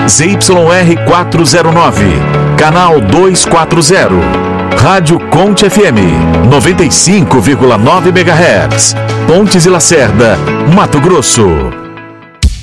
ZYR 409, canal 240. Rádio Conte FM, 95,9 MHz. Pontes e Lacerda, Mato Grosso.